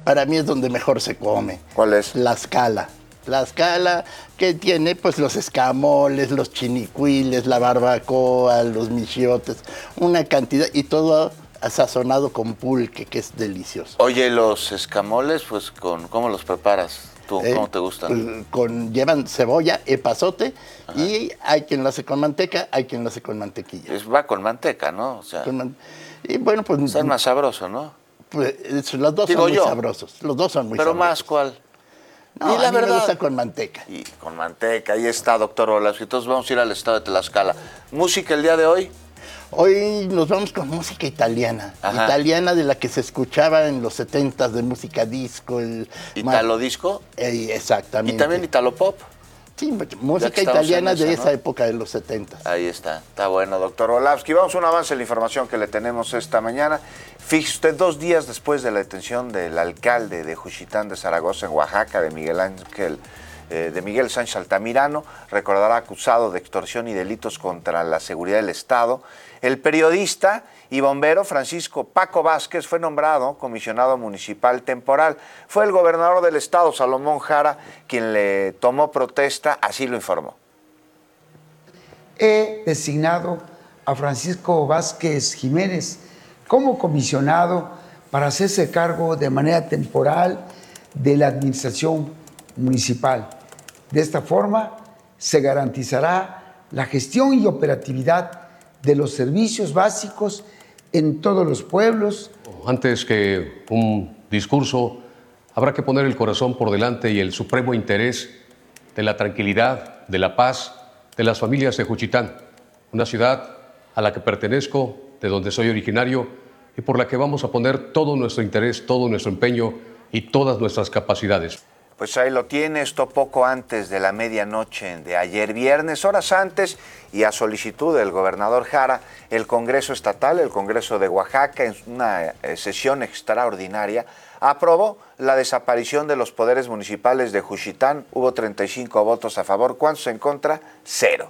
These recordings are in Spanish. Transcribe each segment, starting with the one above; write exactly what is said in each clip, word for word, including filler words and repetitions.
para mí es donde mejor se come. ¿Cuál es? Tlaxcala. Tlaxcala, que tiene pues los escamoles, los chinicuiles, la barbacoa, los michiotes, una cantidad, y todo sazonado con pulque, que es delicioso. Oye, los escamoles, pues, con ¿cómo los preparas tú? Eh, ¿Cómo te gustan? Pues, con, llevan cebolla, epazote, ajá, y hay quien lo hace con manteca, hay quien lo hace con mantequilla. Es, va con manteca, ¿no? O sea, man... y bueno, pues... Es más sabroso, ¿no? Pues, los dos Digo son muy yo, sabrosos, los dos son muy pero sabrosos. ¿Más cuál? No, y la a mí verdad, me gusta con manteca. Y con manteca, ahí está, doctor Olav. Entonces vamos a ir al estado de Tlaxcala. ¿Música el día de hoy? Hoy nos vamos con música italiana. Ajá. Italiana, de la que se escuchaba en los setentas, de música disco. El ¿Italo disco? Eh, exactamente. ¿Y también italo pop? Sí, música italiana esa, de esa, ¿no?, época de los setentas. Ahí está, está bueno, doctor Olavsky. Vamos a un avance de la información que le tenemos esta mañana. Fíjese usted, dos días después de la detención del alcalde de Juchitán de Zaragoza, en Oaxaca, de Miguel Ángel, eh, de Miguel Sánchez Altamirano, recordará, acusado de extorsión y delitos contra la seguridad del Estado, el periodista y bombero Francisco Paco Vázquez fue nombrado comisionado municipal temporal. Fue el gobernador del estado, Salomón Jara, quien le tomó protesta, así lo informó. He designado a Francisco Vázquez Jiménez como comisionado para hacerse cargo de manera temporal de la administración municipal. De esta forma se garantizará la gestión y operatividad de los servicios básicos en todos los pueblos. Antes que un discurso, habrá que poner el corazón por delante y el supremo interés de la tranquilidad, de la paz, de las familias de Juchitán, una ciudad a la que pertenezco, de donde soy originario y por la que vamos a poner todo nuestro interés, todo nuestro empeño y todas nuestras capacidades. Pues ahí lo tiene, esto poco antes de la medianoche de ayer viernes, horas antes, y a solicitud del gobernador Jara, el Congreso Estatal, el Congreso de Oaxaca, en una sesión extraordinaria, aprobó la desaparición de los poderes municipales de Juchitán. Hubo treinta y cinco votos a favor, ¿cuántos en contra? Cero.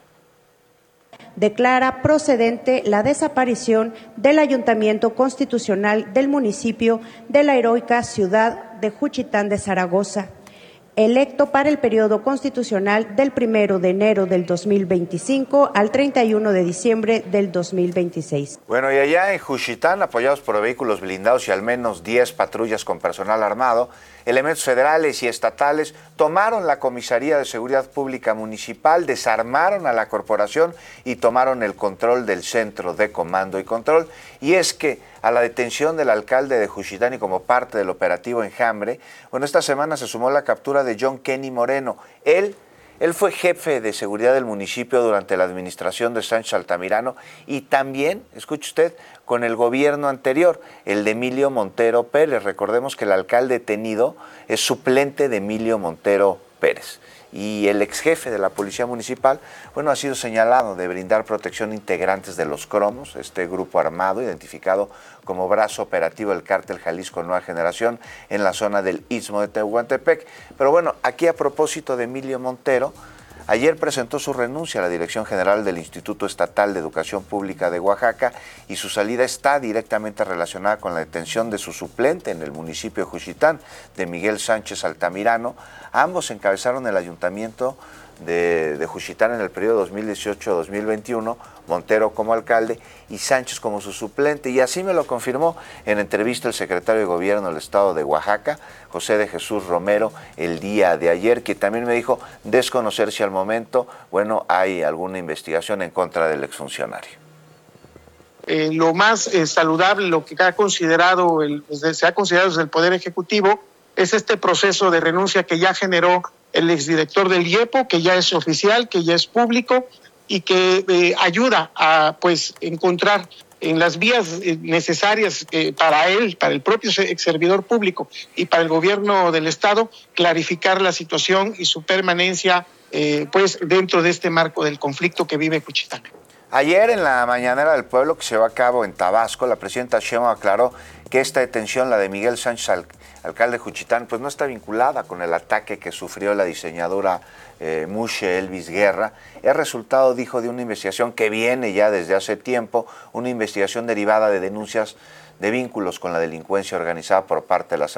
Declara procedente la desaparición del Ayuntamiento Constitucional del municipio de la heroica ciudad de Juchitán de Zaragoza, electo para el periodo constitucional del primero de enero del dos mil veinticinco al treinta y uno de diciembre del dos mil veintiséis. Bueno, y allá en Juchitán, apoyados por vehículos blindados y al menos diez patrullas con personal armado, elementos federales y estatales tomaron la Comisaría de Seguridad Pública Municipal, desarmaron a la corporación y tomaron el control del centro de comando y control. Y es que a la detención del alcalde de Juchitán y como parte del operativo Enjambre, bueno, esta semana se sumó la captura de John Kenny Moreno. Él, él fue jefe de seguridad del municipio durante la administración de Sánchez Altamirano y también, escuche usted, con el gobierno anterior, el de Emilio Montero Pérez. Recordemos que el alcalde detenido es suplente de Emilio Montero Pérez. Y el ex jefe de la Policía Municipal, bueno, ha sido señalado de brindar protección a integrantes de los Cromos, este grupo armado identificado como brazo operativo del cártel Jalisco Nueva Generación en la zona del Istmo de Tehuantepec. Pero bueno, aquí a propósito de Emilio Montero, ayer presentó su renuncia a la Dirección General del Instituto Estatal de Educación Pública de Oaxaca y su salida está directamente relacionada con la detención de su suplente en el municipio de Juchitán, de Miguel Sánchez Altamirano. Ambos encabezaron el ayuntamiento de, de Juchitán en el periodo dos mil dieciocho a dos mil veintiuno, Montero como alcalde y Sánchez como su suplente, y así me lo confirmó en entrevista el secretario de Gobierno del Estado de Oaxaca, José de Jesús Romero, el día de ayer, que también me dijo desconocer si al momento, bueno, hay alguna investigación en contra del exfuncionario. Eh, lo más eh, saludable, lo que ha considerado el, se ha considerado desde el Poder Ejecutivo, es este proceso de renuncia que ya generó el exdirector del IEPO, que ya es oficial, que ya es público y que eh, ayuda a pues encontrar en las vías necesarias eh, para él, para el propio ex servidor público y para el gobierno del Estado, clarificar la situación y su permanencia eh, pues dentro de este marco del conflicto que vive Juchitán. Ayer en la mañanera del pueblo que se llevó a cabo en Tabasco, la presidenta Sheinbaum aclaró que esta detención, la de Miguel Sánchez, al, alcalde de Juchitán, pues no está vinculada con el ataque que sufrió la diseñadora eh, Mushe Elvis Guerra. Es resultado, dijo, de una investigación que viene ya desde hace tiempo, una investigación derivada de denuncias de vínculos con la delincuencia organizada por parte de las